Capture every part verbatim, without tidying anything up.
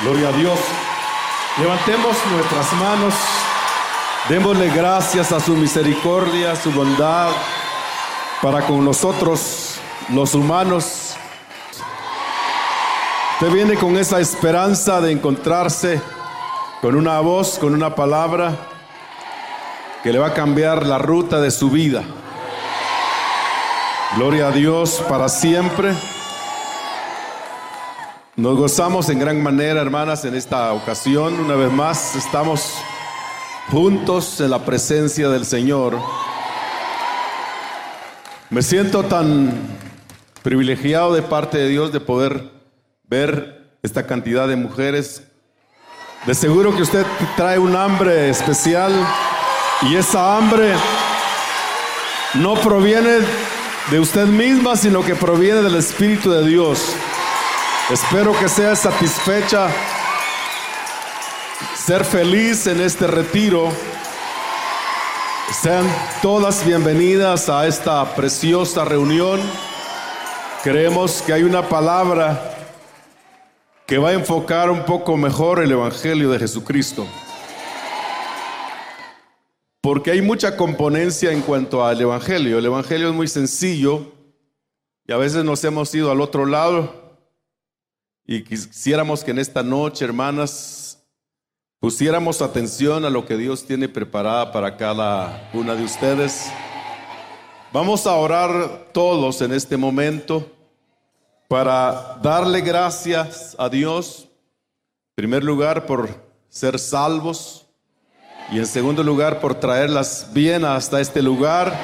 Gloria a Dios. Levantemos nuestras manos. Démosle gracias a su misericordia, a su bondad para con nosotros, los humanos. Usted viene con esa esperanza de encontrarse con una voz, con una palabra que le va a cambiar la ruta de su vida. Gloria a Dios para siempre. Nos gozamos en gran manera, hermanas, en esta ocasión. Una vez más estamos juntos en la presencia del Señor. Me siento tan privilegiado de parte de Dios de poder ver esta cantidad de mujeres. De seguro que usted trae un hambre especial, y esa hambre no proviene de usted misma, sino que proviene del Espíritu de Dios. Espero que sea satisfecha, ser feliz en este retiro. Sean todas bienvenidas a esta preciosa reunión. Creemos que hay una palabra que va a enfocar un poco mejor el Evangelio de Jesucristo, porque hay mucha componencia en cuanto al Evangelio. El Evangelio es muy sencillo y a veces nos hemos ido al otro lado. Y quisiéramos que en esta noche, hermanas, pusiéramos atención a lo que Dios tiene preparada para cada una de ustedes. Vamos a orar todos en este momento para darle gracias a Dios, en primer lugar por ser salvos, y en segundo lugar por traerlas bien hasta este lugar.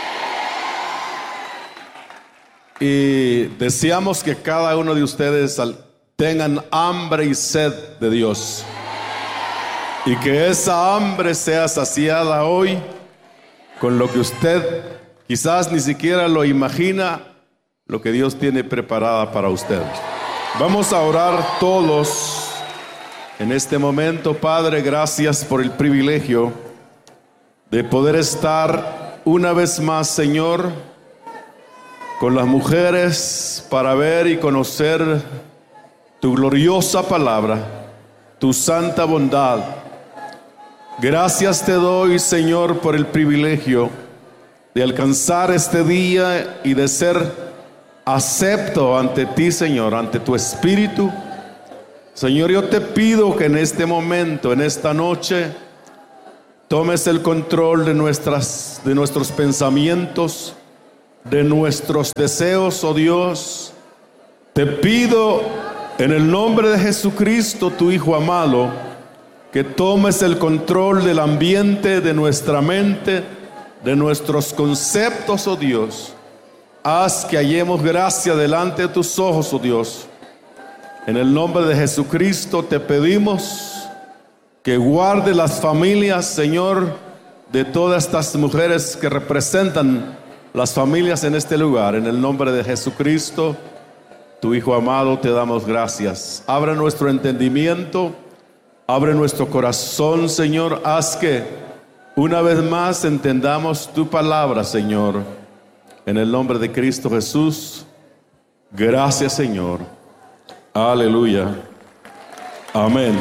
Y deseamos que cada uno de ustedes al tengan hambre y sed de Dios, y que esa hambre sea saciada hoy con lo que usted quizás ni siquiera lo imagina, lo que Dios tiene preparada para usted. Vamos a orar todos en este momento. Padre, gracias por el privilegio de poder estar una vez más, Señor, con las mujeres para ver y conocer tu gloriosa palabra, tu santa bondad. Gracias te doy, Señor, por el privilegio de alcanzar este día y de ser acepto ante ti, Señor, ante tu Espíritu. Señor, yo te pido que en este momento, en esta noche, tomes el control de nuestras, de nuestros pensamientos, de nuestros deseos, oh Dios. Te pido en el nombre de Jesucristo, tu Hijo amado, que tomes el control del ambiente, de nuestra mente, de nuestros conceptos, oh Dios. Haz que hallemos gracia delante de tus ojos, oh Dios. En el nombre de Jesucristo te pedimos que guarde las familias, Señor, de todas estas mujeres que representan las familias en este lugar. En el nombre de Jesucristo, tu Hijo amado, te damos gracias. Abre nuestro entendimiento, abre nuestro corazón, Señor. Haz que una vez más entendamos tu palabra, Señor. En el nombre de Cristo Jesús, gracias, Señor. Aleluya. Amén.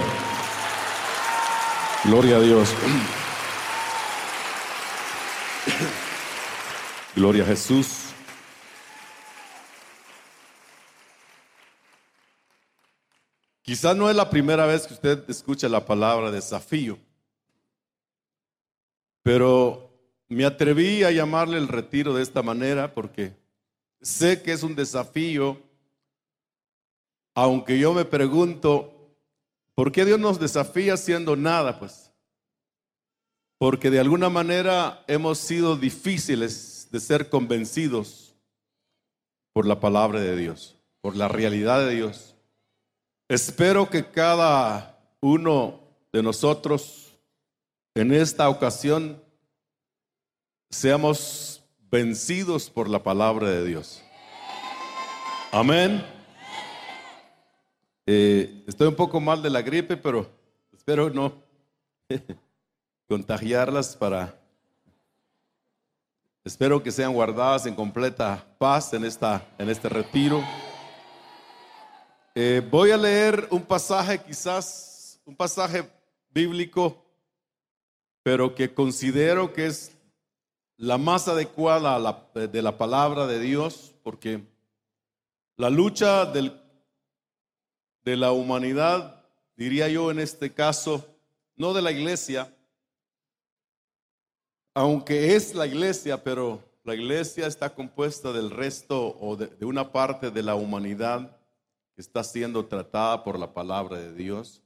Gloria a Dios. Gloria a Jesús. Quizás no es la primera vez que usted escucha la palabra desafío, pero me atreví a llamarle el retiro de esta manera porque sé que es un desafío, aunque yo me pregunto, ¿por qué Dios nos desafía haciendo nada? Pues porque de alguna manera hemos sido difíciles de ser convencidos por la palabra de Dios, por la realidad de Dios. Espero que cada uno de nosotros en esta ocasión seamos vencidos por la palabra de Dios. Amén. Eh, estoy un poco mal de la gripe, pero espero no contagiarlas para... Espero que sean guardadas en completa paz en, esta, en este retiro. Eh, voy a leer un pasaje, quizás un pasaje bíblico, pero que considero que es la más adecuada a la, de la palabra de Dios, porque la lucha del, de la humanidad, diría yo en este caso, no de la iglesia, aunque es la iglesia, pero la iglesia está compuesta del resto o de, de una parte de la humanidad que está siendo tratada por la palabra de Dios.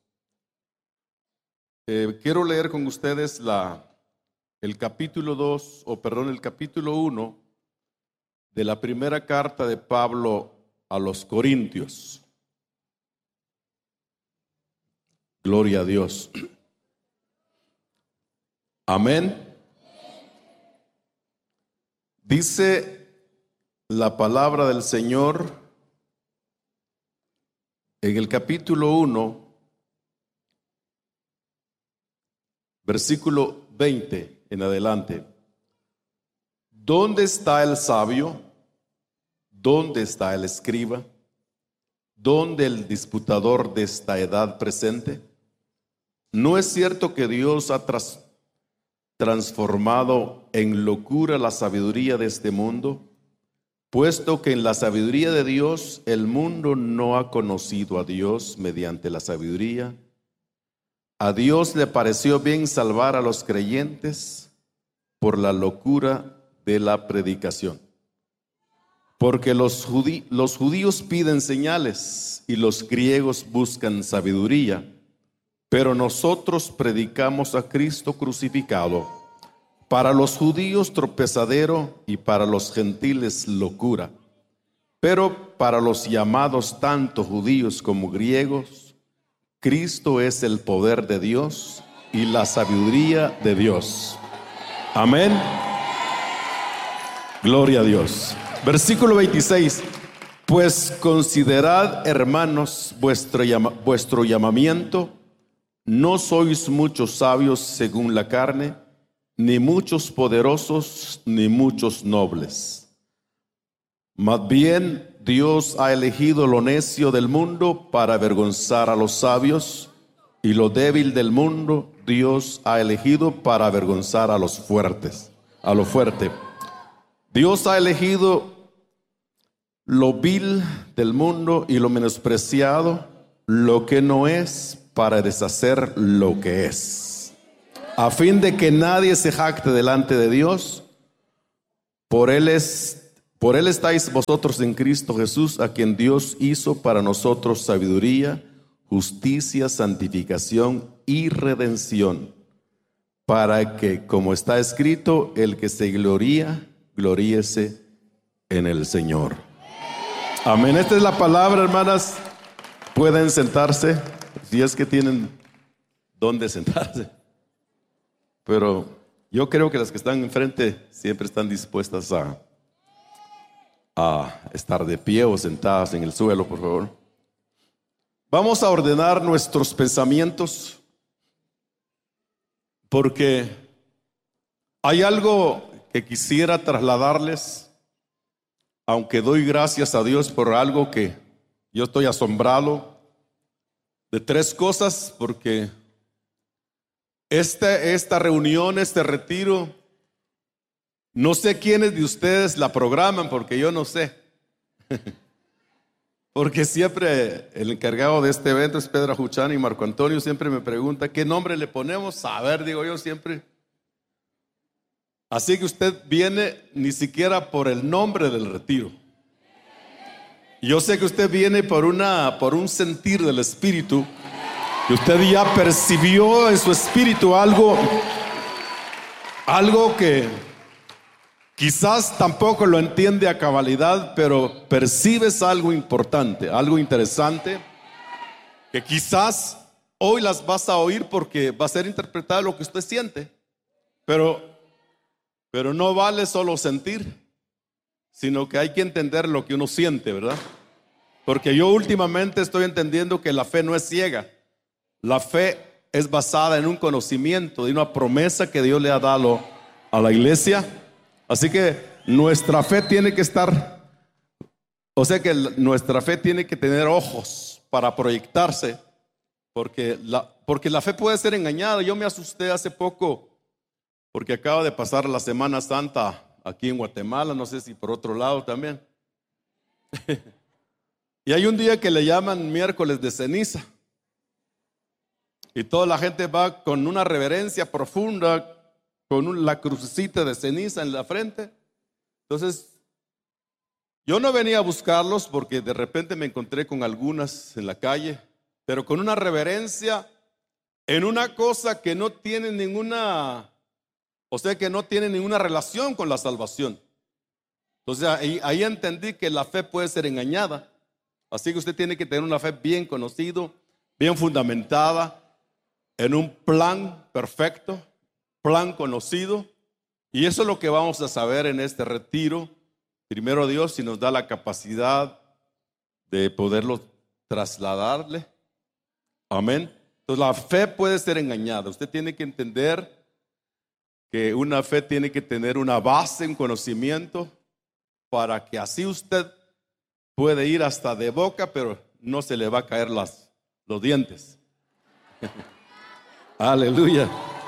Eh, quiero leer con ustedes la, el capítulo dos, o perdón, el capítulo uno de la primera carta de Pablo a los Corintios. Gloria a Dios. Amén. Dice la palabra del Señor en el capítulo uno, versículo veinte en adelante. ¿Dónde está el sabio? ¿Dónde está el escriba? ¿Dónde el disputador de esta edad presente? ¿No es cierto que Dios ha tras, transformado en locura la sabiduría de este mundo? Puesto que en la sabiduría de Dios el mundo no ha conocido a Dios mediante la sabiduría, a Dios le pareció bien salvar a los creyentes por la locura de la predicación. Porque los, judí, los judíos piden señales y los griegos buscan sabiduría, pero nosotros predicamos a Cristo crucificado, para los judíos tropezadero y para los gentiles locura, pero para los llamados tanto judíos como griegos, Cristo es el poder de Dios y la sabiduría de Dios. Amén. Gloria a Dios. Versículo veintiséis. Pues considerad, hermanos, vuestro, llama, vuestro llamamiento. No sois muchos sabios según la carne, ni muchos poderosos, ni muchos nobles. Más bien, Dios ha elegido lo necio del mundo para avergonzar a los sabios, y lo débil del mundo Dios ha elegido para avergonzar a los fuertes, a lo fuerte. Dios ha elegido lo vil del mundo y lo menospreciado, lo que no es, para deshacer lo que es, a fin de que nadie se jacte delante de Dios. Por él es, por él estáis vosotros en Cristo Jesús, a quien Dios hizo para nosotros sabiduría, justicia, santificación y redención, para que, como está escrito, el que se gloría, gloríese en el Señor. Amén. Esta es la palabra, hermanas. Pueden sentarse, si es que tienen dónde sentarse. Pero yo creo que las que están enfrente siempre están dispuestas a, a estar de pie o sentadas en el suelo, por favor. Vamos a ordenar nuestros pensamientos, porque hay algo que quisiera trasladarles, aunque doy gracias a Dios por algo que yo estoy asombrado de tres cosas, porque este, esta reunión, este retiro, no sé quiénes de ustedes la programan, porque yo no sé. Porque siempre el encargado de este evento es Pedro Ajuchán, y Marco Antonio siempre me pregunta ¿qué nombre le ponemos? A ver, digo yo siempre. Así que usted viene ni siquiera por el nombre del retiro. Yo sé que usted viene por, una, por un sentir del Espíritu, que usted ya percibió en su espíritu algo, algo que quizás tampoco lo entiende a cabalidad, pero percibes algo importante, algo interesante, que quizás hoy las vas a oír porque va a ser interpretado lo que usted siente, pero, pero no vale solo sentir, sino que hay que entender lo que uno siente, ¿verdad? Porque yo últimamente estoy entendiendo que la fe no es ciega. La fe es basada en un conocimiento de una promesa que Dios le ha dado a la iglesia. Así que nuestra fe tiene que estar, o sea que nuestra fe tiene que tener ojos para proyectarse, porque la, porque la fe puede ser engañada. Yo me asusté hace poco porque acaba de pasar la Semana Santa aquí en Guatemala, no sé si por otro lado también. Y hay un día que le llaman miércoles de ceniza. Y toda la gente va con una reverencia profunda, con un, la crucecita de ceniza en la frente. Entonces, yo no venía a buscarlos porque de repente me encontré con algunas en la calle, pero con una reverencia en una cosa que no tiene ninguna, o sea, que no tiene ninguna relación con la salvación. Entonces, ahí, ahí entendí que la fe puede ser engañada. Así que usted tiene que tener una fe bien conocida, bien fundamentada, en un plan perfecto, plan conocido. Y eso es lo que vamos a saber en este retiro. Primero Dios, si nos da la capacidad de poderlo trasladarle. Amén. Entonces la fe puede ser engañada. Usted tiene que entender que una fe tiene que tener una base, un conocimiento, para que así usted puede ir hasta de boca, pero no se le va a caer las, los dientes. Aleluya.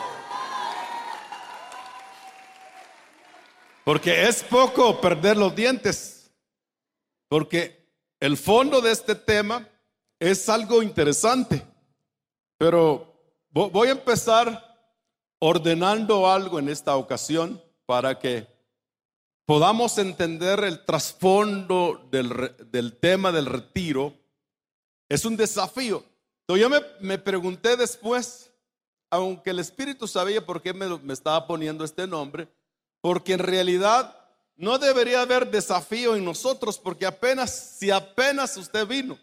Porque es poco perder los dientes, porque el fondo de este tema es algo interesante. Pero voy a empezar ordenando algo en esta ocasión para que podamos entender el trasfondo del, del tema del retiro. Es un desafío. Entonces yo me, me pregunté después, aunque el Espíritu sabía por qué me, me estaba poniendo este nombre, porque en realidad no debería haber desafío en nosotros, porque apenas, si apenas usted vino,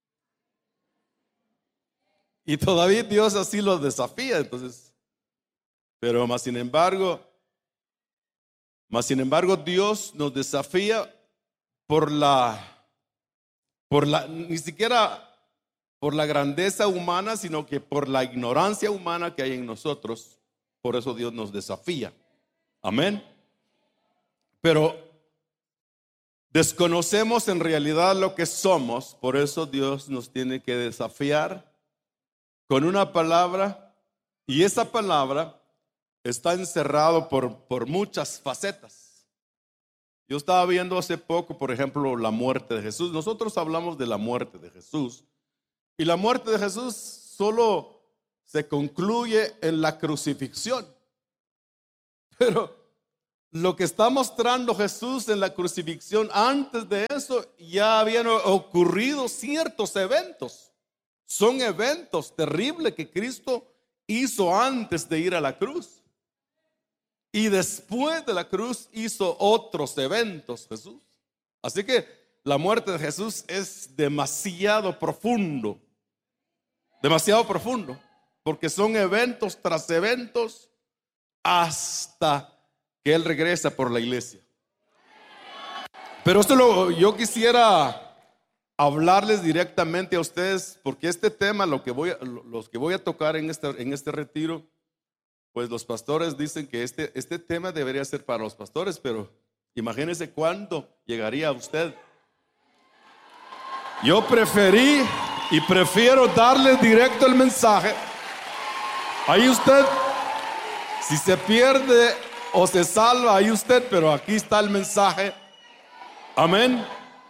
y todavía Dios así lo desafía, entonces, pero más sin embargo, más sin embargo Dios nos desafía por la, por la, ni siquiera por la grandeza humana, sino que por la ignorancia humana que hay en nosotros. Por eso Dios nos desafía. Amén. Pero desconocemos en realidad lo que somos, por eso Dios nos tiene que desafiar con una palabra, y esa palabra está encerrado por, por muchas facetas. Yo estaba viendo hace poco, por ejemplo, la muerte de Jesús. Nosotros hablamos de la muerte de Jesús, y la muerte de Jesús solo se concluye en la crucifixión. Pero lo que está mostrando Jesús en la crucifixión, antes de eso ya habían ocurrido ciertos eventos. Son eventos terribles que Cristo hizo antes de ir a la cruz. Y después de la cruz hizo otros eventos Jesús. Así que la muerte de Jesús es demasiado profundo. Demasiado profundo. Porque son eventos tras eventos hasta que Él regresa por la iglesia. Pero esto lo, yo quisiera hablarles directamente a ustedes, porque este tema, lo que voy a, los que voy a tocar en este, en este retiro, pues los pastores dicen que este, este tema debería ser para los pastores, pero imagínense cuándo llegaría a usted. Yo preferí y prefiero darles directo el mensaje. Ahí usted, si se pierde o se salva, ahí usted, pero aquí está el mensaje. Amén.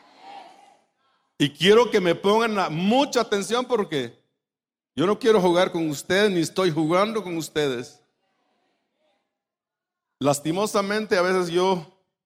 Y quiero que me pongan mucha atención, porque yo no quiero jugar con ustedes, ni estoy jugando con ustedes. Lastimosamente a veces yo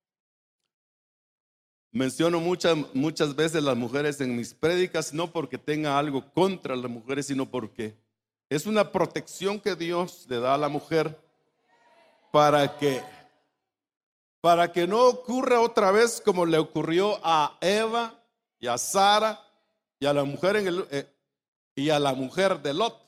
menciono muchas, muchas veces las mujeres en mis prédicas, no porque tenga algo contra las mujeres, sino porque es una protección que Dios le da a la mujer para que, para que no ocurra otra vez como le ocurrió a Eva y a Sara y a la mujer en el, eh, y a la mujer de Lot.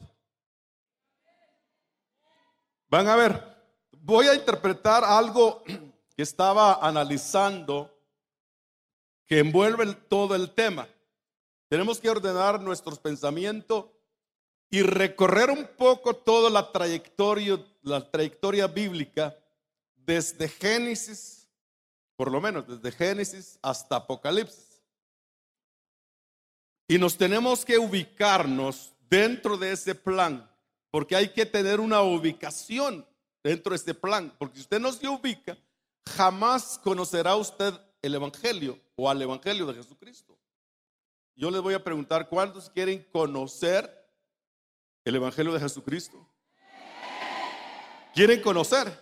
Van a ver, voy a interpretar algo que estaba analizando, que envuelve el, todo el tema. Tenemos que ordenar nuestros pensamientos y recorrer un poco toda la trayectoria, la trayectoria bíblica desde Génesis, por lo menos desde Génesis hasta Apocalipsis. Y nos tenemos que ubicarnos dentro de ese plan, porque hay que tener una ubicación dentro de este plan, porque si usted no se ubica, jamás conocerá usted el Evangelio o al Evangelio de Jesucristo. Yo les voy a preguntar, ¿cuántos quieren conocer el Evangelio de Jesucristo? ¿Quieren conocer?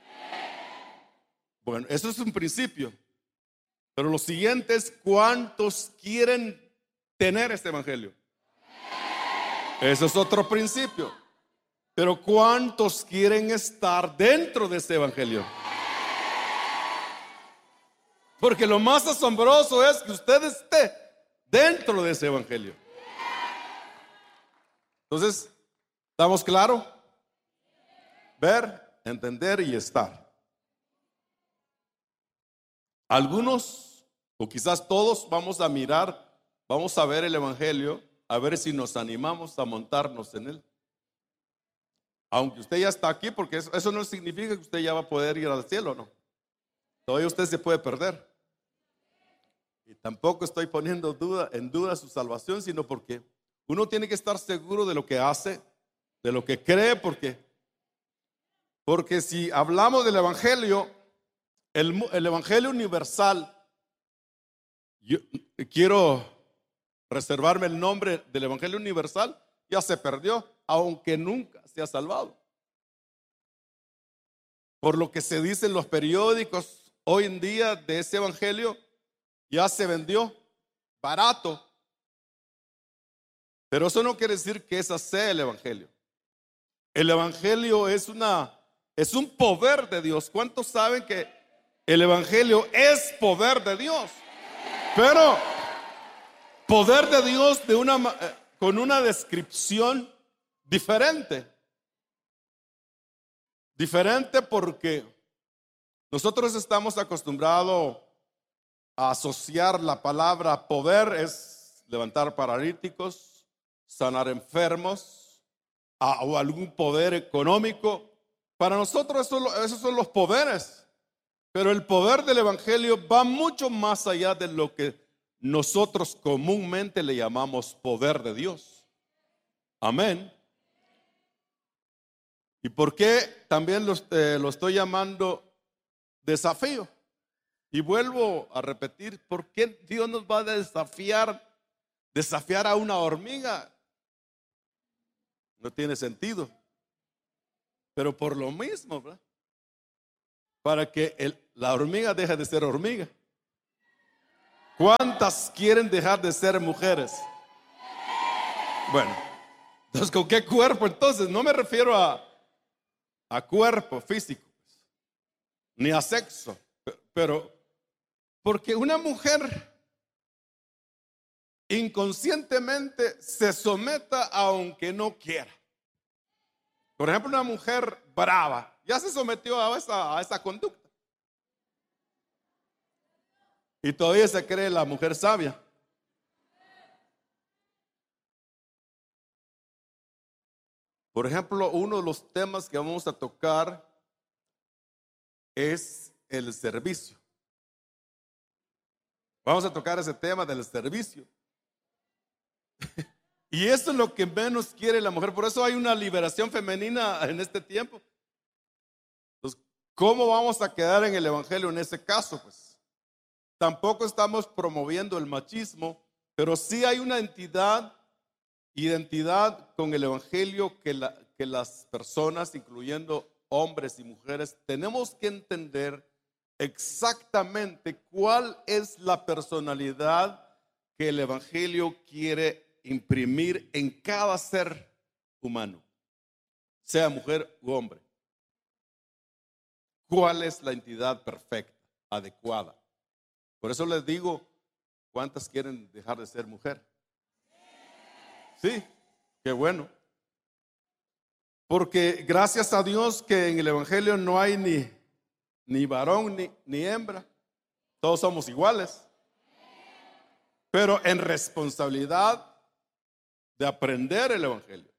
Bueno, eso es un principio. Pero lo siguiente es, ¿cuántos quieren tener este Evangelio? Eso es otro principio. Pero ¿cuántos quieren estar dentro de este Evangelio? Porque lo más asombroso es que usted esté dentro de ese Evangelio. Entonces, ¿estamos claros? Ver, entender y estar. Algunos, o quizás todos, vamos a mirar, vamos a ver el Evangelio, a ver si nos animamos a montarnos en él. Aunque usted ya está aquí, porque eso, eso no significa que usted ya va a poder ir al cielo, ¿no? Todavía usted se puede perder. Y tampoco estoy poniendo duda, en duda su salvación, sino porque uno tiene que estar seguro de lo que hace, de lo que cree, porque, porque si hablamos del Evangelio, el, el Evangelio universal, yo quiero reservarme el nombre del Evangelio universal, ya se perdió, aunque nunca se ha salvado. Por lo que se dice en los periódicos hoy en día de ese Evangelio, ya se vendió barato. Pero eso no quiere decir que ese sea el Evangelio. El Evangelio es una, es un poder de Dios. ¿Cuántos saben que el Evangelio es poder de Dios? Pero poder de Dios de una, con una descripción diferente. Diferente porque nosotros estamos acostumbrados a asociar la palabra poder, es levantar paralíticos, sanar enfermos, a, o algún poder económico. Para nosotros eso, esos son los poderes. Pero el poder del Evangelio va mucho más allá de lo que nosotros comúnmente le llamamos poder de Dios. Amén. ¿Y por qué también lo, eh, lo estoy llamando desafío? Y vuelvo a repetir, ¿por qué Dios nos va a desafiar, desafiar a una hormiga? No tiene sentido. Pero por lo mismo, ¿verdad? Para que el, la hormiga deje de ser hormiga. ¿Cuántas quieren dejar de ser mujeres? Bueno, entonces, ¿con qué cuerpo? Entonces, no me refiero a, a cuerpo físico, ni a sexo, pero porque una mujer inconscientemente se someta aunque no quiera. Por ejemplo, una mujer brava ya se sometió a esa, a esa conducta. Y todavía se cree la mujer sabia. Por ejemplo, uno de los temas que vamos a tocar es el servicio. Vamos a tocar ese tema del servicio. Y eso es lo que menos quiere la mujer. Por eso hay una liberación femenina en este tiempo. Entonces, ¿cómo vamos a quedar en el Evangelio en ese caso? Pues tampoco estamos promoviendo el machismo, pero sí hay una entidad, identidad con el Evangelio que, la, que las personas, incluyendo hombres y mujeres, tenemos que entender exactamente cuál es la personalidad que el Evangelio quiere imprimir en cada ser humano, sea mujer u hombre. ¿Cuál es la entidad perfecta, adecuada? Por eso les digo, ¿cuántas quieren dejar de ser mujer? Sí, qué bueno. Porque gracias a Dios que en el Evangelio no hay ni, ni varón ni, ni hembra. Todos somos iguales. Pero en responsabilidad de aprender el Evangelio.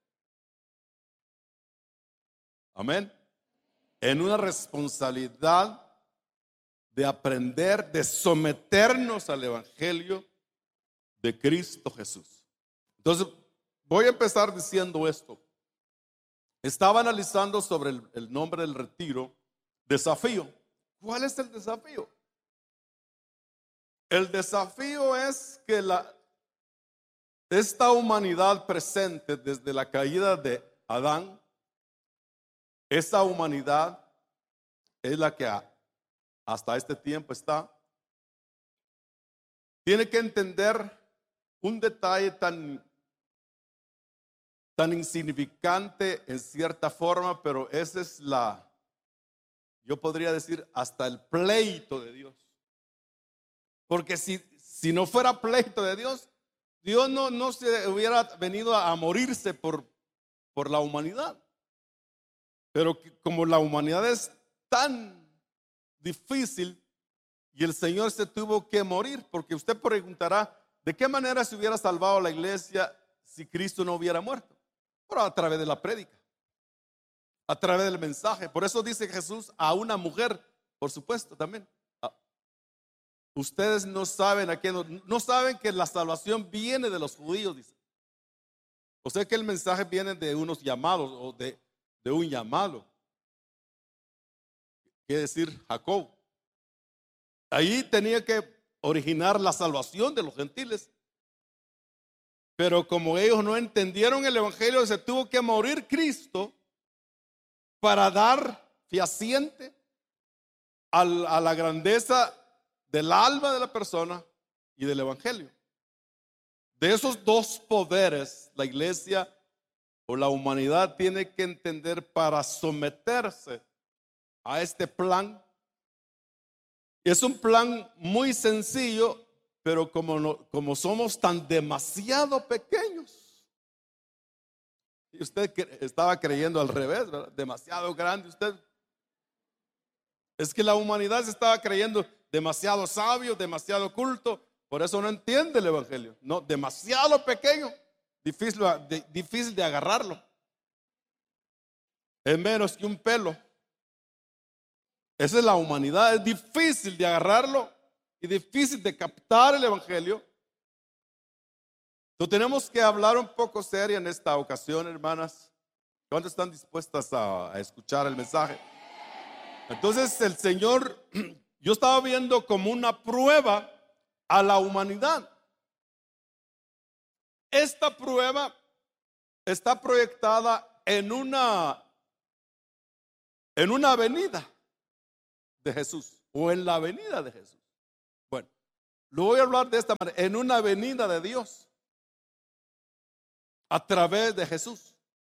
Amén. En una responsabilidad de aprender, de someternos al Evangelio de Cristo Jesús. Entonces, voy a empezar diciendo esto. Estaba analizando sobre el, el nombre del retiro, desafío. ¿Cuál es el desafío? El desafío es que la, esta humanidad presente desde la caída de Adán, esta humanidad es la que hasta este tiempo está, tiene que entender un detalle tan, tan insignificante en cierta forma, pero esa es la, yo podría decir, hasta el pleito de Dios. Porque si, si no fuera pleito de Dios, Dios no, no se hubiera venido a, a morirse por, por la humanidad. Pero que, como la humanidad es tan difícil y el Señor se tuvo que morir, porque usted preguntará, ¿de qué manera se hubiera salvado la iglesia si Cristo no hubiera muerto? Pero a través de la prédica, a través del mensaje. Por eso dice Jesús a una mujer, por supuesto también. Ustedes no saben a quién, no saben que la salvación viene de los judíos, dice. O sea que el mensaje viene de unos llamados o de, de un llamado. Quiere decir Jacob. Ahí tenía que originar la salvación de los gentiles. Pero como ellos no entendieron el evangelio, se tuvo que morir Cristo para dar fehaciente a la grandeza del alma de la persona y del evangelio. De esos dos poderes, la iglesia o la humanidad tiene que entender para someterse a este plan. Es un plan muy sencillo, pero como, no, como somos tan demasiado pequeños, y usted estaba creyendo al revés, ¿verdad? Demasiado grande usted. Es que la humanidad se estaba creyendo demasiado sabio, demasiado culto, por eso no entiende el evangelio. No, demasiado pequeño, difícil de, difícil de agarrarlo. Es menos que un pelo. Esa es la humanidad, es difícil de agarrarlo y difícil de captar el evangelio. Entonces tenemos que hablar un poco serio en esta ocasión, hermanas. ¿Cuántas están dispuestas a, a escuchar el mensaje? Entonces el Señor, yo estaba viendo como una prueba a la humanidad. Esta prueba está proyectada en una, en una avenida de Jesús, o en la avenida de Jesús. Bueno, lo voy a hablar de esta manera, en una avenida de Dios, a través de Jesús.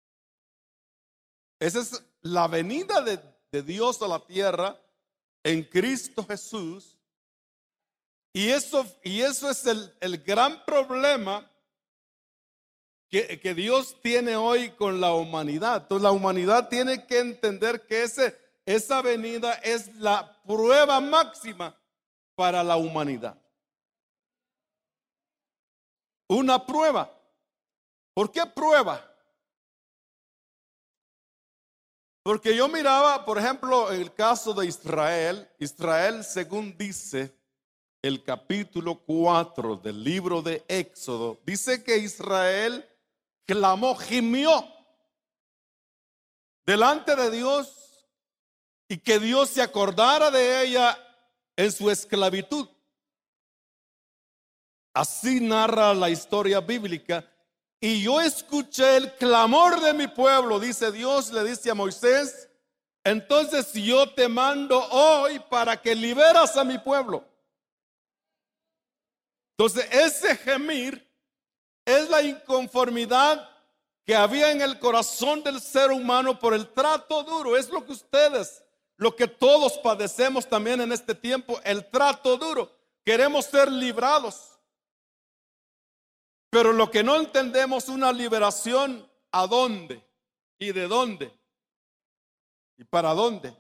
Esa es la venida de, de Dios a la tierra en Cristo Jesús. Y eso, y eso es el, el gran problema que, que Dios tiene hoy con la humanidad. Entonces la humanidad tiene que entender que ese, esa venida es la prueba máxima para la humanidad. Una prueba. ¿Por qué prueba? Porque yo miraba, por ejemplo, el caso de Israel. Israel, según dice el capítulo cuatro del libro de Éxodo, dice que Israel clamó, gimió delante de Dios y que Dios se acordara de ella en su esclavitud. Así narra la historia bíblica. Y yo escuché el clamor de mi pueblo, dice Dios, le dice a Moisés, entonces yo te mando hoy para que liberas a mi pueblo. Entonces ese gemir es la inconformidad que había en el corazón del ser humano por el trato duro. Es lo que ustedes, lo que todos padecemos también en este tiempo, el trato duro. Queremos ser librados. Pero lo que no entendemos, una liberación, ¿a dónde? ¿Y de dónde? ¿Y para dónde?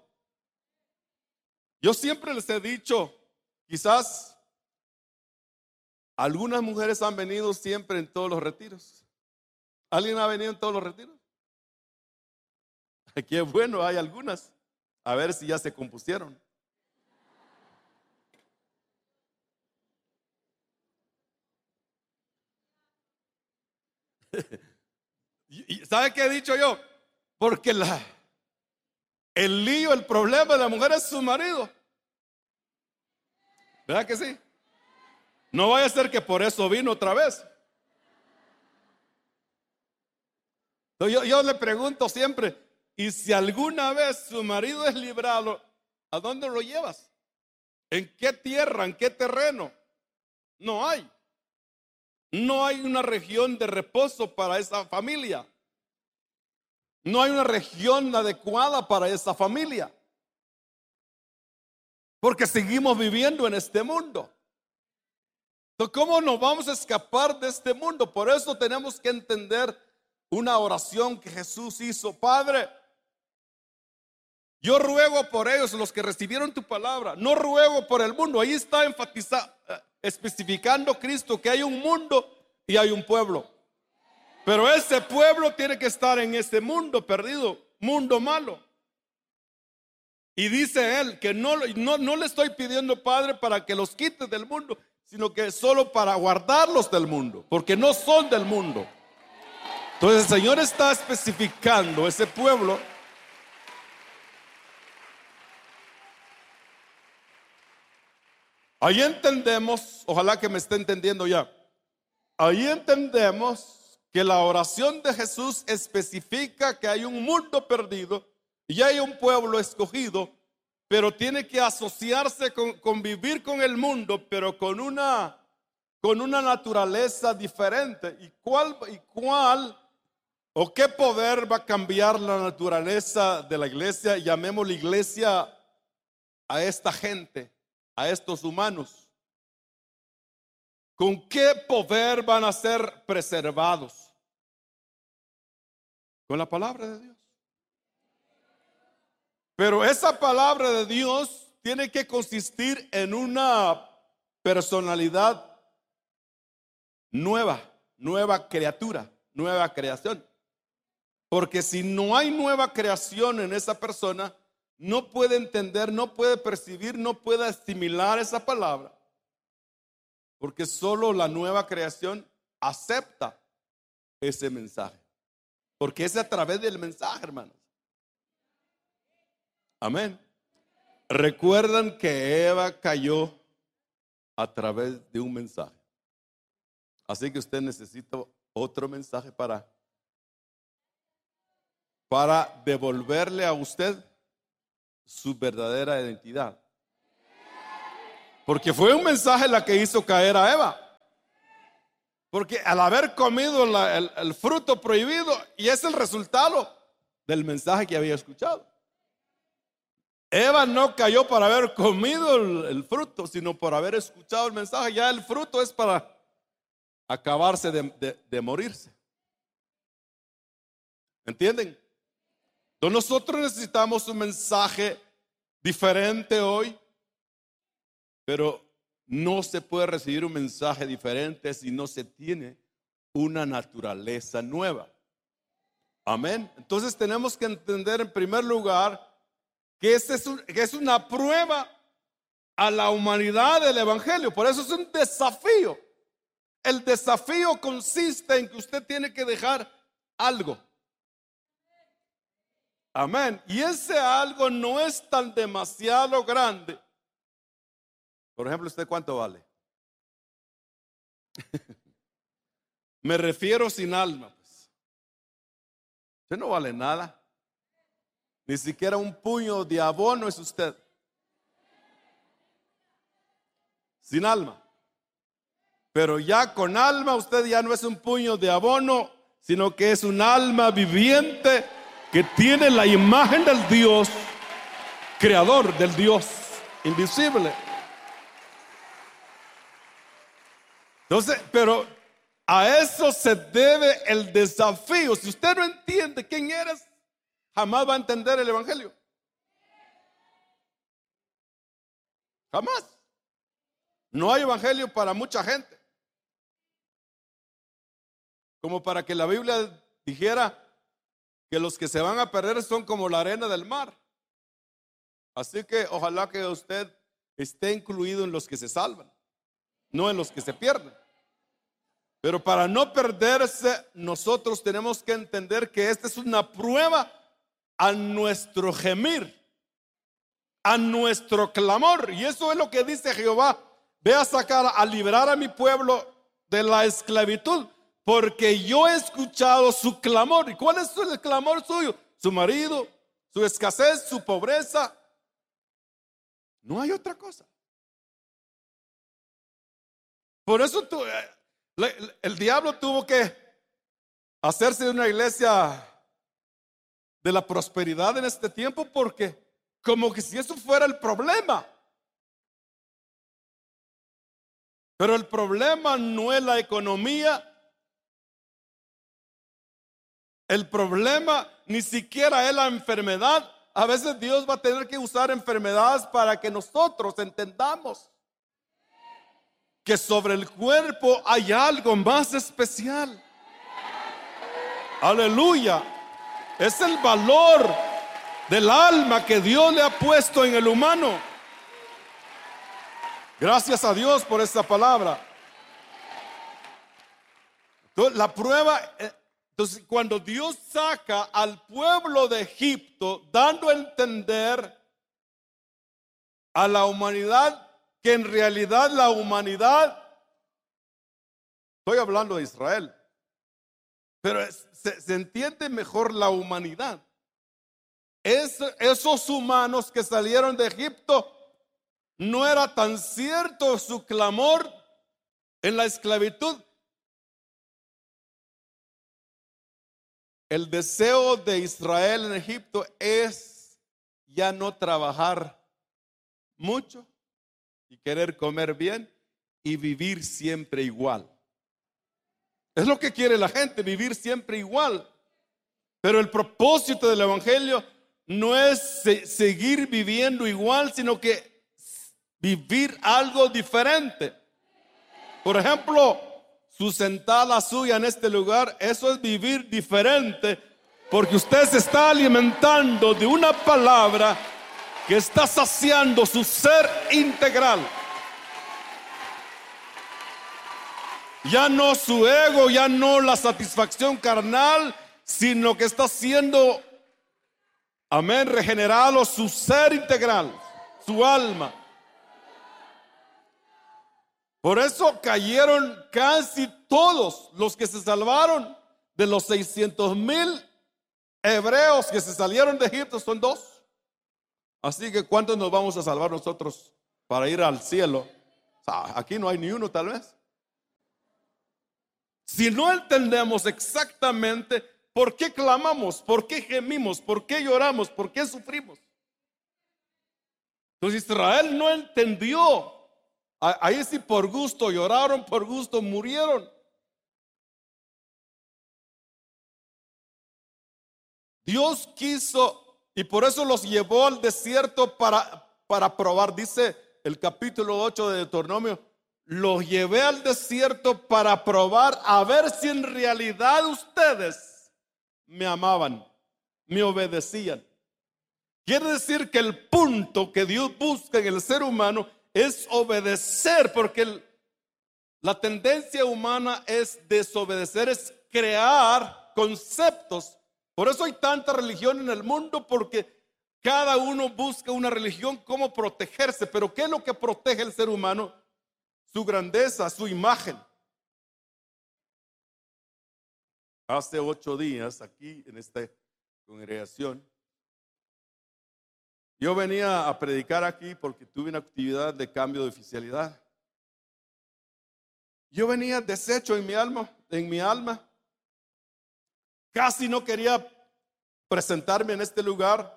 Yo siempre les he dicho, quizás algunas mujeres han venido siempre en todos los retiros. ¿Alguien ha venido en todos los retiros? Qué bueno, hay algunas. A ver si ya se compusieron. ¿Y sabe qué he dicho yo? Porque la, el lío, el problema de la mujer es su marido. ¿Verdad que sí? No vaya a ser que por eso vino otra vez. Entonces yo, yo le pregunto siempre, ¿y si alguna vez su marido es librado, a dónde lo llevas? ¿En qué tierra, en qué terreno? No hay. No hay una región de reposo para esa familia. No hay una región adecuada para esa familia. Porque seguimos viviendo en este mundo. Entonces, ¿cómo nos vamos a escapar de este mundo? Por eso tenemos que entender una oración que Jesús hizo. Padre, yo ruego por ellos, los que recibieron tu palabra. No ruego por el mundo. Ahí está enfatizando, especificando Cristo que hay un mundo y hay un pueblo. Pero ese pueblo tiene que estar en ese mundo perdido, mundo malo. Y dice él que no, no, no le estoy pidiendo, Padre, para que los quites del mundo, sino que solo para guardarlos del mundo, porque no son del mundo. Entonces el Señor está especificando ese pueblo. Ahí entendemos, ojalá que me esté entendiendo ya. Ahí entendemos que la oración de Jesús especifica que hay un mundo perdido y hay un pueblo escogido, pero tiene que asociarse con, con vivir con el mundo, pero con una, con una naturaleza diferente. ¿Y cuál, y cuál o qué poder va a cambiar la naturaleza de la iglesia? Llamémosle iglesia a esta gente, a estos humanos. ¿Con qué poder van a ser preservados? Con la palabra de Dios. Pero esa palabra de Dios tiene que consistir en una personalidad nueva, nueva criatura, nueva creación. Porque si no hay nueva creación en esa persona, no puede entender, no puede percibir, no puede asimilar esa palabra. Porque solo la nueva creación acepta ese mensaje. Porque es a través del mensaje, hermanos. Amén. Recuerdan que Eva cayó a través de un mensaje. Así que usted necesita otro mensaje para, para devolverle a usted su verdadera identidad. Porque fue un mensaje la que hizo caer a Eva. Porque al haber comido la, el, el fruto prohibido, y es el resultado del mensaje que había escuchado. Eva no cayó por haber comido el, el fruto, sino por haber escuchado el mensaje. Ya el fruto es para acabarse de, de, de morirse. ¿Entienden? Entonces nosotros necesitamos un mensaje diferente hoy. Pero no se puede recibir un mensaje diferente si no se tiene una naturaleza nueva. Amén. Entonces tenemos que entender en primer lugar que, este es, un, que es una prueba a la humanidad del evangelio. Por eso es un desafío. El desafío consiste en que usted tiene que dejar algo. Amén. Y ese algo no es tan demasiado grande. Por ejemplo, ¿usted cuánto vale? Me refiero sin alma, pues. Usted no vale nada. Ni siquiera un puño de abono es usted. Sin alma. Pero ya con alma usted ya no es un puño de abono, sino que es un alma viviente que tiene la imagen del Dios creador, del Dios invisible. Entonces, pero a eso se debe el desafío. Si usted no entiende quién eres, jamás va a entender el evangelio. Jamás. No hay evangelio para mucha gente. Como para que la Biblia dijera que los que se van a perder son como la arena del mar. Así que ojalá que usted esté incluido en los que se salvan, no en los que se pierden. Pero para no perderse, nosotros tenemos que entender que esta es una prueba a nuestro gemir, a nuestro clamor. Y eso es lo que dice Jehová: ve a sacar, a liberar a mi pueblo de la esclavitud, porque yo he escuchado su clamor. ¿Y cuál es el clamor suyo? Su marido, su escasez, su pobreza. No hay otra cosa. Por eso tú, el, el diablo tuvo que hacerse de una iglesia de la prosperidad en este tiempo, porque como que si eso fuera el problema. Pero el problema no es la economía. El problema ni siquiera es la enfermedad. A veces Dios va a tener que usar enfermedades para que nosotros entendamos que sobre el cuerpo hay algo más especial. Aleluya. Es el valor del alma que Dios le ha puesto en el humano. Gracias a Dios por esta palabra. Entonces, la prueba, entonces, cuando Dios saca al pueblo de Egipto, dando a entender a la humanidad que en realidad la humanidad, estoy hablando de Israel, pero se, se entiende mejor la humanidad. Es, esos humanos que salieron de Egipto, no era tan cierto su clamor en la esclavitud. El deseo de Israel en Egipto es ya no trabajar mucho y querer comer bien y vivir siempre igual. Es lo que quiere la gente, vivir siempre igual. Pero el propósito del evangelio no es se- seguir viviendo igual, sino que vivir algo diferente. Por ejemplo, su sentada suya en este lugar, eso es vivir diferente, porque usted se está alimentando de una palabra que está saciando su ser integral. Ya no su ego, ya no la satisfacción carnal, sino que está siendo, amén, regenerado su ser integral, su alma. Por eso cayeron casi todos los que se salvaron. De los seiscientos mil hebreos que se salieron de Egipto, son dos. Así que ¿cuántos nos vamos a salvar nosotros para ir al cielo? O sea, aquí no hay ni uno tal vez. Si no entendemos exactamente por qué clamamos, por qué gemimos, por qué lloramos, por qué sufrimos. Entonces Israel no entendió. Ahí sí por gusto lloraron, por gusto murieron. Dios quiso, y por eso los llevó al desierto para, para probar. Dice el capítulo ocho de Deuteronomio: los llevé al desierto para probar a ver si en realidad ustedes me amaban, me obedecían. Quiere decir que el punto que Dios busca en el ser humano es obedecer, porque el, la tendencia humana es desobedecer, es crear conceptos. Por eso hay tanta religión en el mundo, porque cada uno busca una religión como protegerse. Pero ¿qué es lo que protege al ser humano? Su grandeza, su imagen. Hace ocho días aquí en esta congregación, yo venía a predicar aquí porque tuve una actividad de cambio de oficialidad. Yo venía deshecho en mi alma, en mi alma. Casi no quería presentarme en este lugar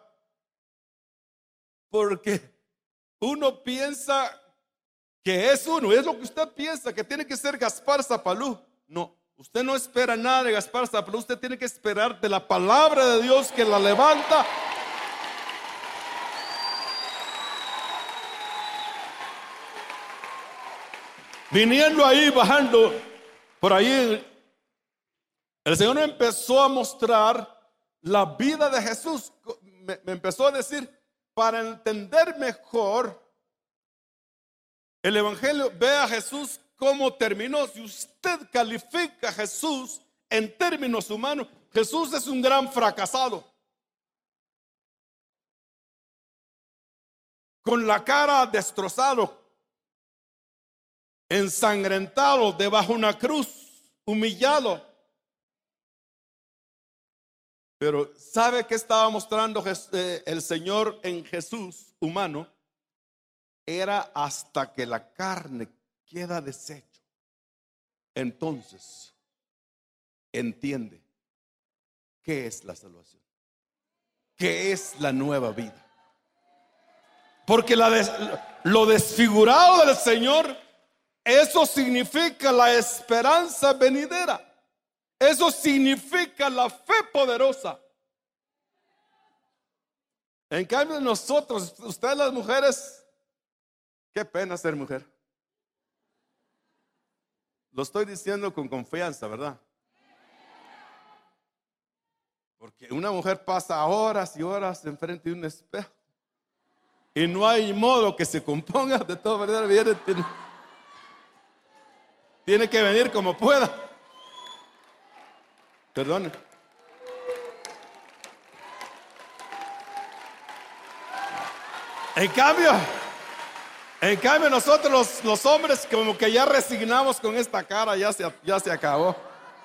porque uno piensa que es uno, es lo que usted piensa, que tiene que ser Gaspar Zapalú. No, usted no espera nada de Gaspar Zapalú, usted tiene que esperar de la palabra de Dios que la levanta. Viniendo ahí, bajando por ahí, el Señor me empezó a mostrar la vida de Jesús. Me, me empezó a decir, para entender mejor el evangelio, ve a Jesús cómo terminó. Si usted califica a Jesús en términos humanos, Jesús es un gran fracasado. Con la cara destrozado, ensangrentado debajo de una cruz, humillado. Pero ¿sabe qué estaba mostrando el Señor en Jesús humano? Era hasta que la carne queda deshecho, entonces entiende qué es la salvación, qué es la nueva vida. Porque la des, lo desfigurado del Señor, eso significa la esperanza venidera. Eso significa la fe poderosa. En cambio nosotros, ustedes las mujeres, qué pena ser mujer. Lo estoy diciendo con confianza, ¿verdad? Porque una mujer pasa horas y horas enfrente de un espejo y no hay modo que se componga. De todas maneras viene, tiene, tiene que venir como pueda. Perdone. En cambio, en cambio nosotros los, los hombres como que ya resignamos con esta cara, ya se, ya se acabó.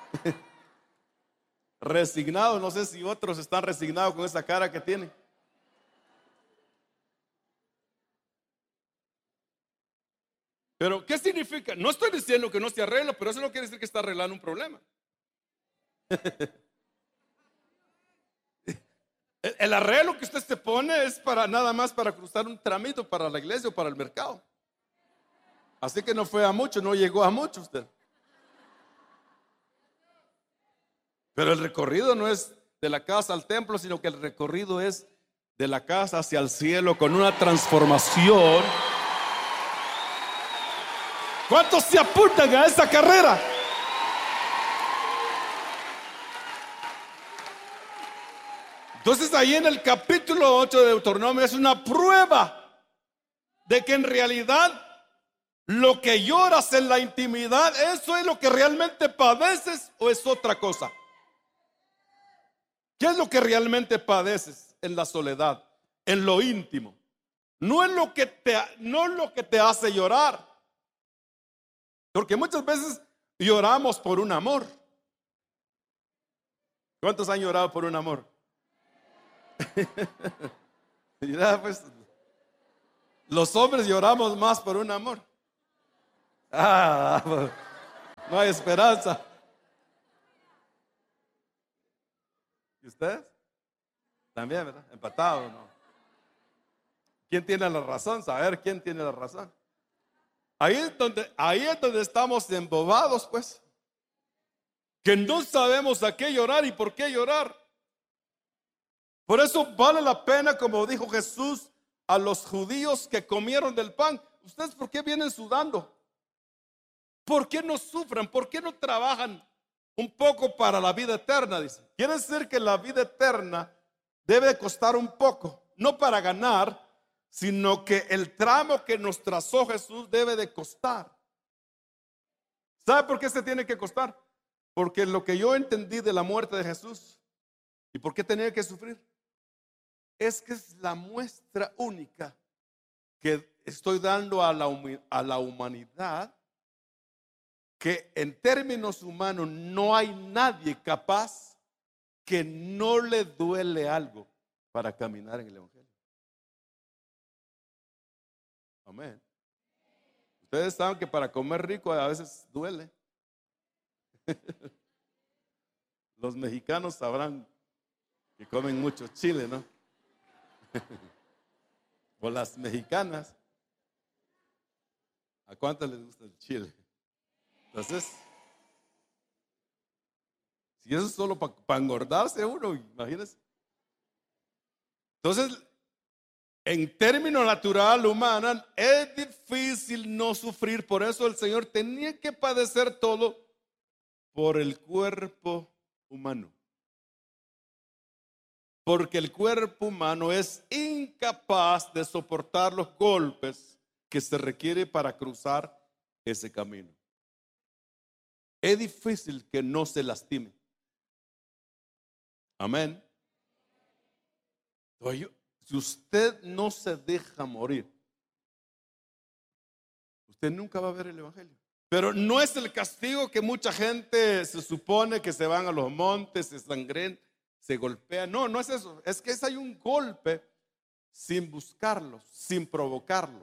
Resignados, no sé si otros están resignados con esa cara que tienen. Pero ¿qué significa? No estoy diciendo que no se arregla, pero eso no quiere decir que está arreglando un problema. El, el arreglo que usted se pone es para nada más para cruzar un tramito para la iglesia o para el mercado. Así que no fue a mucho, no llegó a mucho usted. Pero el recorrido no es de la casa al templo, sino que el recorrido es de la casa hacia el cielo con una transformación. ¿Cuántos se apuntan a esa carrera? Entonces ahí en el capítulo ocho de Deuteronomio es una prueba de que en realidad lo que lloras en la intimidad, ¿eso es lo que realmente padeces o es otra cosa? ¿Qué es lo que realmente padeces en la soledad, en lo íntimo? No es lo que te, no es lo que te hace llorar. Porque muchas veces lloramos por un amor. ¿Cuántos han llorado por un amor? Mira, pues, los hombres lloramos más por un amor. Ah, no hay esperanza. ¿Y ustedes? También, ¿verdad? Empatados, ¿no? ¿Quién tiene la razón? Saber quién tiene la razón. Ahí es donde, ahí es donde estamos embobados, pues. Que no sabemos a qué llorar y por qué llorar. Por eso vale la pena, como dijo Jesús a los judíos que comieron del pan. ¿Ustedes por qué vienen sudando? ¿Por qué no sufran? ¿Por qué no trabajan un poco para la vida eterna? Dice. Quiere decir que la vida eterna debe costar un poco, no para ganar, sino que el tramo que nos trazó Jesús debe de costar. ¿Sabe por qué se tiene que costar? Porque lo que yo entendí de la muerte de Jesús y por qué tenía que sufrir es que es la muestra única que estoy dando a la, a la humanidad, que en términos humanos no hay nadie capaz que no le duele algo para caminar en el Evangelio. Amén. Ustedes saben que para comer rico a veces duele. Los mexicanos sabrán que comen mucho chile, ¿no? O las mexicanas. ¿A cuántas les gusta el chile? Entonces, si eso es solo para pa engordarse uno, imagínense. Entonces, en términos natural, humana, es difícil no sufrir. Por eso el Señor tenía que padecer todo por el cuerpo humano. Porque el cuerpo humano es incapaz de soportar los golpes que se requiere para cruzar ese camino. es difícil que no se lastime. Amén. Oye, si usted no se deja morir, usted nunca va a ver el evangelio. Pero no es el castigo que mucha gente se supone que se van a los montes, se sangren, se golpean. No, no es eso. Es que es hay un golpe sin buscarlo, sin provocarlo.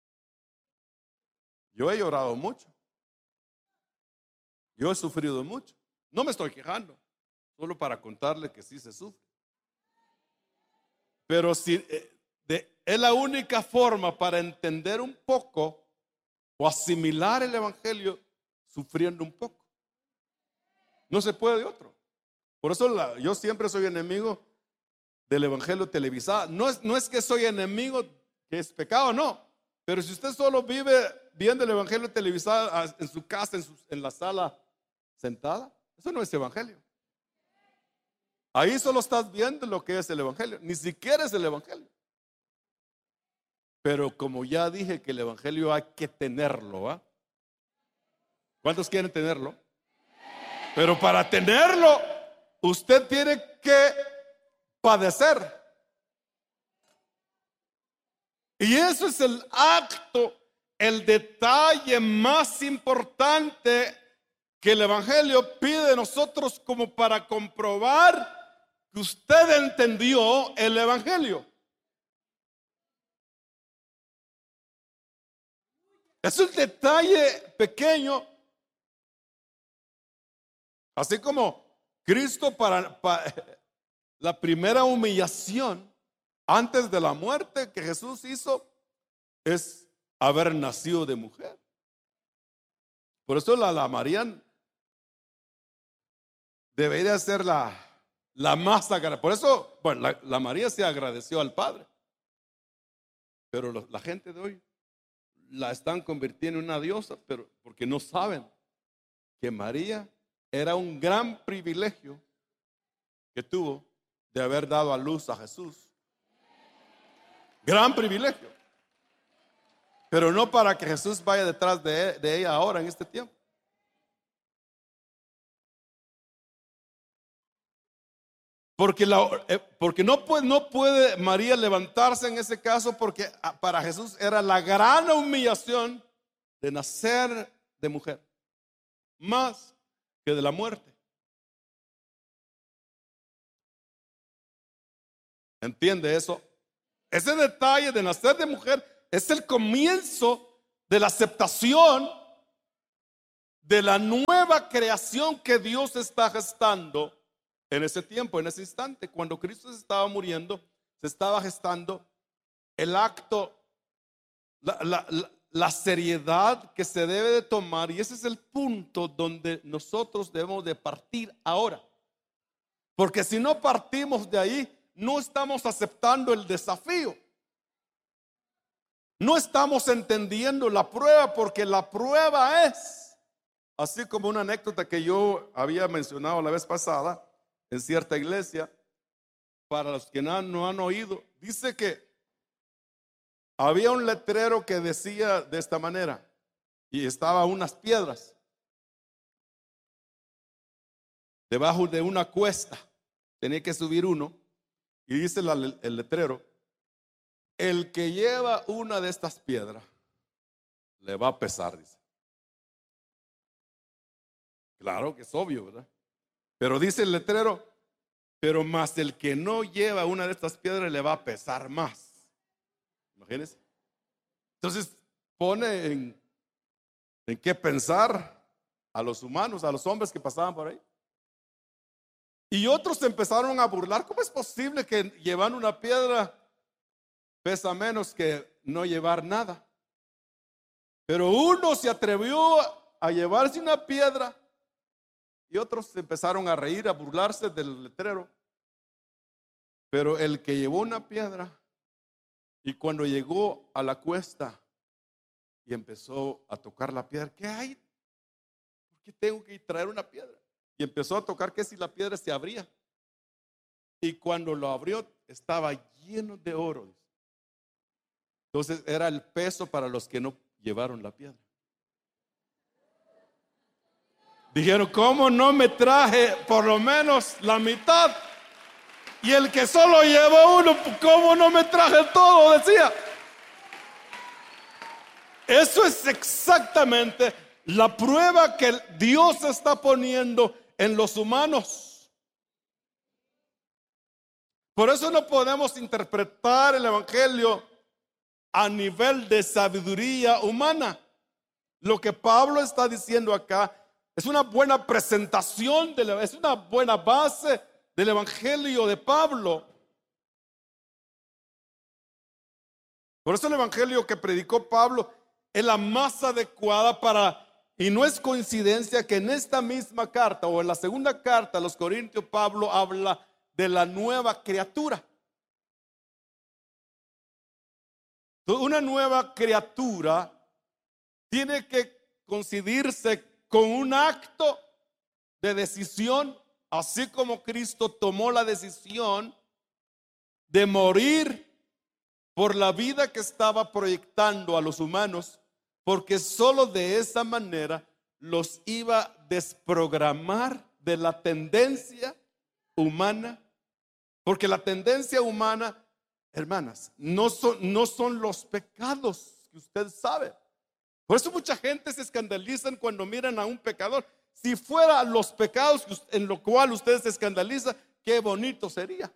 Yo he llorado mucho. Yo he sufrido mucho. No me estoy quejando, solo para contarle que sí se sufre. Pero si eh, de, es la única forma para entender un poco o asimilar el evangelio sufriendo un poco. No se puede de otro. Por eso la, yo siempre soy enemigo del evangelio televisado. No es, no es que soy enemigo, que es pecado, no. Pero si usted solo vive viendo el evangelio televisado en su casa, en, su, en la sala sentada, eso no es evangelio. Ahí solo estás viendo lo que es el evangelio. Ni siquiera es el evangelio. Pero como ya dije que el evangelio hay que tenerlo, ¿ah? ¿Cuántos quieren tenerlo? Pero para tenerlo, usted tiene que padecer. Y eso es el acto, el detalle más importante que el evangelio pide de nosotros como para comprobar que usted entendió el evangelio. Es un detalle pequeño. Así como Cristo para, para la primera humillación antes de la muerte que Jesús hizo es haber nacido de mujer. Por eso la, la María debería ser la, la más sagrada. Por eso, bueno, la, la María se agradeció al Padre. Pero lo, la gente de hoy la están convirtiendo en una diosa, pero porque no saben que María era un gran privilegio que tuvo de haber dado a luz a Jesús. Gran privilegio. Pero no para que Jesús vaya detrás de, de ella ahora en este tiempo. Porque, la, eh, porque no, puede, no puede María levantarse en ese caso, porque para Jesús era la gran humillación de nacer de mujer, más que de la muerte. ¿Entiende eso? Ese detalle de nacer de mujer es el comienzo de la aceptación de la nueva creación que Dios está gestando en ese tiempo, en ese instante. Cuando Cristo se estaba muriendo, se estaba gestando el acto, la, la, la, la seriedad que se debe de tomar. Y ese es el punto donde nosotros debemos de partir ahora. Porque si no partimos de ahí, no estamos aceptando el desafío. No estamos entendiendo la prueba, porque la prueba es, así como una anécdota que yo había mencionado la vez pasada en cierta iglesia, para los que no, no han oído, dice que había un letrero que decía de esta manera, y estaba unas piedras debajo de una cuesta, tenía que subir uno, y dice la, el letrero: el que lleva una de estas piedras le va a pesar, dice. Claro que es obvio, ¿verdad? Pero dice el letrero: pero más el que no lleva una de estas piedras le va a pesar más. Imagínense. Entonces pone en, en qué pensar a los humanos, a los hombres que pasaban por ahí. Y otros empezaron a burlar. ¿Cómo es posible que llevar una piedra pesa menos que no llevar nada? Pero uno se atrevió a llevarse una piedra y otros empezaron a reír, a burlarse del letrero. Pero el que llevó una piedra, y cuando llegó a la cuesta y empezó a tocar la piedra, ¿qué hay? ¿Por qué tengo que traer una piedra? Y empezó a tocar que si la piedra se abría. Y cuando lo abrió estaba lleno de oro. Entonces era el peso para los que no llevaron la piedra. Dijeron, ¿cómo no me traje por lo menos la mitad? Y el que solo llevó uno, ¿cómo no me traje todo? Decía. Eso es exactamente la prueba que Dios está poniendo en los humanos. Por eso no podemos interpretar el evangelio a nivel de sabiduría humana. Lo que Pablo está diciendo acá es una buena presentación, de la, es una buena base del evangelio de Pablo. Por eso el evangelio que predicó Pablo es la más adecuada para, y no es coincidencia que en esta misma carta o en la segunda carta a los Corintios, Pablo habla de la nueva criatura. Una nueva criatura tiene que coincidirse con un acto de decisión, así como Cristo tomó la decisión de morir por la vida que estaba proyectando a los humanos, porque solo de esa manera los iba a desprogramar de la tendencia humana, porque la tendencia humana, hermanas, no son, no son los pecados que usted sabe. Por eso mucha gente se escandalizan cuando miran a un pecador. Si fuera los pecados en lo cual usted se escandaliza, qué bonito sería.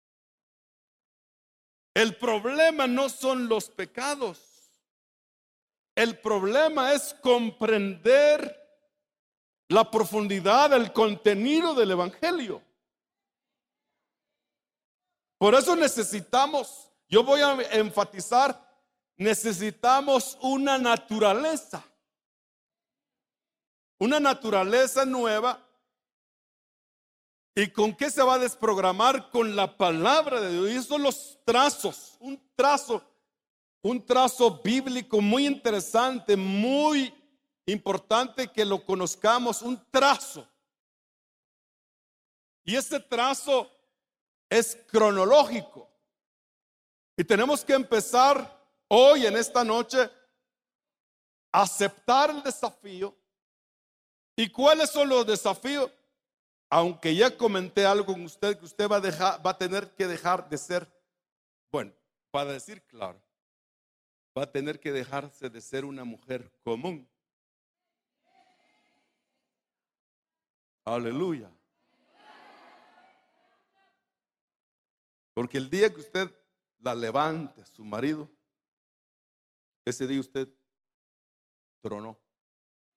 El problema no son los pecados. El problema es comprender la profundidad del contenido del evangelio. Por eso necesitamos, yo voy a enfatizar, necesitamos una naturaleza. Una naturaleza nueva. ¿Y con qué se va a desprogramar? Con la palabra de Dios. Y esos son los trazos, un trazo, un trazo bíblico muy interesante, muy importante que lo conozcamos, un trazo. Y ese trazo es cronológico. Y tenemos que empezar hoy, en esta noche, a aceptar el desafío. ¿Y cuáles son los desafíos? Aunque ya comenté algo con usted, que usted va a, dejar, va a tener que dejar de ser, bueno, para decir claro, va a tener que dejarse de ser una mujer común. Aleluya. Porque el día que usted la levante a su marido, ese día usted tronó.